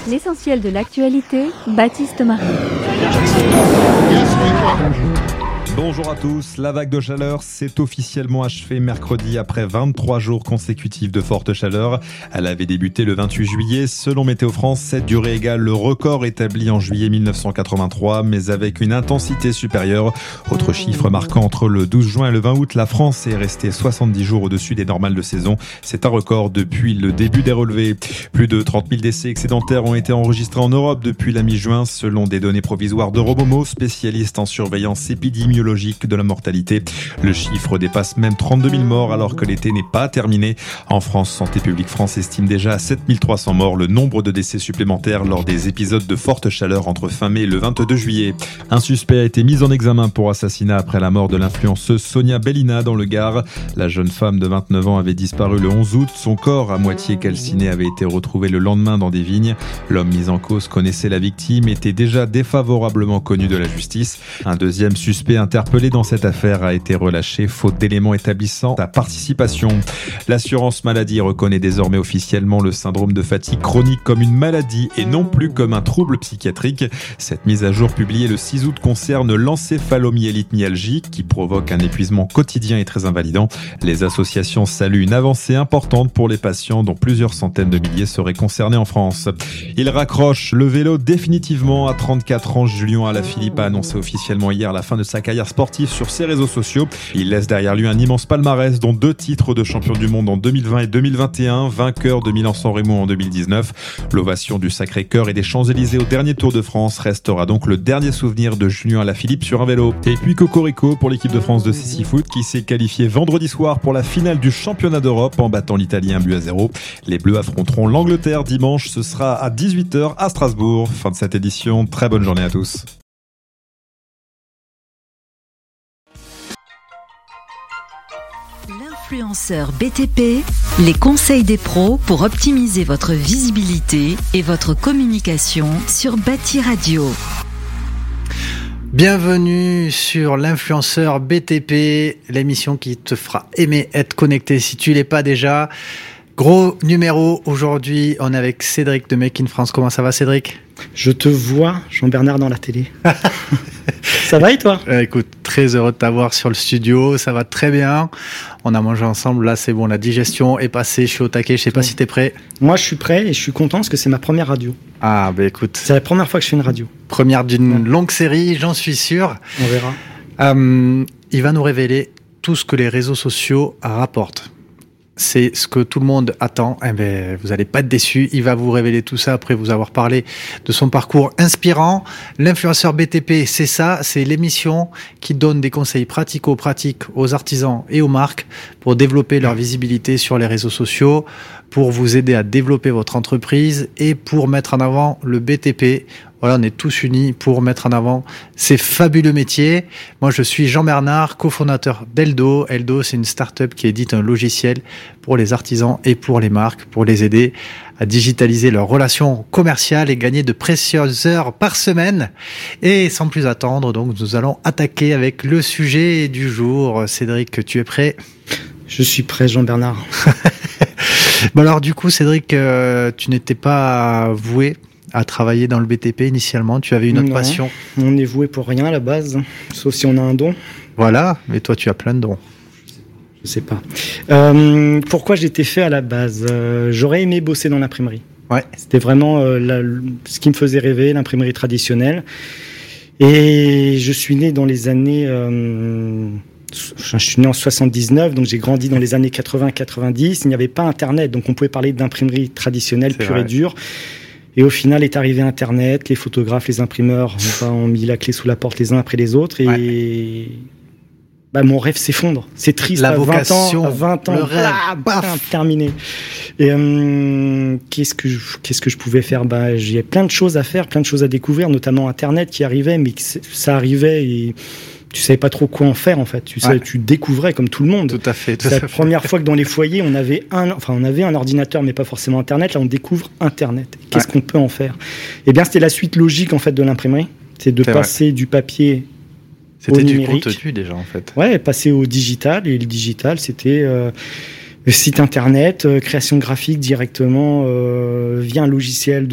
L'essentiel de l'actualité, Baptiste Marie. Bonjour à tous, la vague de chaleur s'est officiellement achevée mercredi après 23 jours consécutifs de forte chaleur. Elle avait débuté le 28 juillet. Selon Météo France, cette durée égale le record établi en juillet 1983, mais avec une intensité supérieure. Autre chiffre marquant, entre le 12 juin et le 20 août, la France est restée 70 jours au-dessus des normales de saison. C'est un record depuis le début des relevés. Plus de 30 000 décès excédentaires ont été enregistrés en Europe depuis la mi-juin, selon des données provisoires d'Euromomo, spécialiste en surveillance épidémiologique de la mortalité. Le chiffre dépasse même 32 000 morts alors que l'été n'est pas terminé. En France, Santé publique France estime déjà à 7 300 morts le nombre de décès supplémentaires lors des épisodes de forte chaleur entre fin mai et le 22 juillet. Un suspect a été mis en examen pour assassinat après la mort de l'influenceuse Sonia Bellina dans le Gard. La jeune femme de 29 ans avait disparu le 11 août. Son corps, à moitié calciné, avait été retrouvé le lendemain dans des vignes. L'homme mis en cause connaissait la victime, était déjà défavorablement connu de la justice. Un deuxième suspect interpellé dans cette affaire a été relâché faute d'éléments établissant sa participation. L'assurance maladie reconnaît désormais officiellement le syndrome de fatigue chronique comme une maladie et non plus comme un trouble psychiatrique. Cette mise à jour publiée le 6 août concerne l'encéphalomyélite myalgique qui provoque un épuisement quotidien et très invalidant. Les associations saluent une avancée importante pour les patients dont plusieurs centaines de milliers seraient concernés en France. Il raccroche le vélo définitivement à 34 ans. Julien Alaphilippe a annoncé officiellement hier la fin de sa carrière sportif sur ses réseaux sociaux. Il laisse derrière lui un immense palmarès dont 2 titres de champion du monde en 2020 et 2021, vainqueur de Milan-San Remo en 2019. L'ovation du Sacré-Cœur et des Champs-Élysées au dernier Tour de France restera donc le dernier souvenir de Julien Alaphilippe sur un vélo. Et puis cocorico pour l'équipe de France de CC-Foot qui s'est qualifiée vendredi soir pour la finale du championnat d'Europe en battant l'Italie 1-0. Les Bleus affronteront l'Angleterre dimanche, ce sera à 18h à Strasbourg. Fin de cette édition, très bonne journée à tous. L'influenceur BTP, les conseils des pros pour optimiser votre visibilité et votre communication sur Bâti Radio. Bienvenue sur l'influenceur BTP, l'émission qui te fera aimer être connecté si tu l'es pas déjà. Gros numéro aujourd'hui, on est avec Cédric de Make in France. Comment ça va Cédric ? Je te vois, Jean-Bernard, dans la télé. Ça va et toi ? Écoute, très heureux de t'avoir sur le studio, ça va très bien. On a mangé ensemble, là c'est bon, la digestion est passée, je suis au taquet, je sais pas si t'es prêt. Moi je suis prêt et je suis content parce que c'est ma première radio. Ah bah écoute. C'est la première fois que je fais une radio. Première d'une longue série, j'en suis sûr. On verra. Il va nous révéler tout ce que les réseaux sociaux rapportent. C'est ce que tout le monde attend. Eh ben, vous allez pas être déçus. Il va vous révéler tout ça après vous avoir parlé de son parcours inspirant. L'influenceur BTP, c'est ça. C'est l'émission qui donne des conseils pratico-pratiques aux artisans et aux marques pour développer leur visibilité sur les réseaux sociaux, pour vous aider à développer votre entreprise et pour mettre en avant le BTP. Voilà, on est tous unis pour mettre en avant ces fabuleux métiers. Moi, je suis Jean-Bernard, cofondateur d'Eldo. Eldo, c'est une start-up qui édite un logiciel pour les artisans et pour les marques, pour les aider à digitaliser leurs relations commerciales et gagner de précieuses heures par semaine. Et sans plus attendre, donc, nous allons attaquer avec le sujet du jour. Cédric, tu es prêt ? Je suis prêt, Jean-Bernard. Bon alors, du coup, Cédric, tu n'étais pas voué à travailler dans le BTP initialement, tu avais une autre passion. On est voué pour rien à la base, sauf si on a un don. Voilà, mais toi tu as plein de dons. Je sais pas. Pourquoi j'étais fait à la base ? J'aurais aimé bosser dans l'imprimerie. Ouais. C'était vraiment ce qui me faisait rêver, l'imprimerie traditionnelle. Et je suis né dans les années... je suis né en 79, donc j'ai grandi dans les années 80-90. Il n'y avait pas Internet, donc on pouvait parler d'imprimerie traditionnelle pure et dure. Et au final est arrivé Internet, les photographes, les imprimeurs ont mis la clé sous la porte les uns après les autres et mon rêve s'effondre. C'est triste, la à vocation, 20 ans, le rêve, terminé. Et qu'est-ce que je pouvais faire ? J'ai plein de choses à faire, plein de choses à découvrir, notamment Internet qui arrivait, mais ça arrivait et tu savais pas trop quoi en faire en fait. Tu découvrais comme tout le monde. Tout à fait. C'est la première fois que dans les foyers on avait un ordinateur mais pas forcément Internet. Là on découvre Internet. Qu'est-ce qu'on peut en faire ? Eh bien c'était la suite logique en fait de l'imprimerie. C'est de passer du papier au numérique. C'était du contenu déjà en fait. Ouais, passer au digital et le digital c'était le site internet, création graphique directement via un logiciel